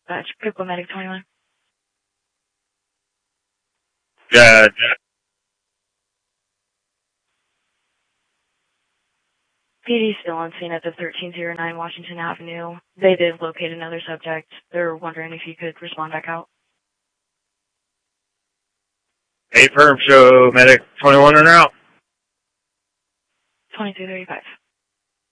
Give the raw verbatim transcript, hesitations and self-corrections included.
Dispatch, Pickle Medic twenty-one. Good. P D still on scene at the thirteen oh nine Washington Avenue. They did locate another subject. They're wondering if you could respond back out. Hey, firm, show medic twenty-one and out. twenty-two thirty-five.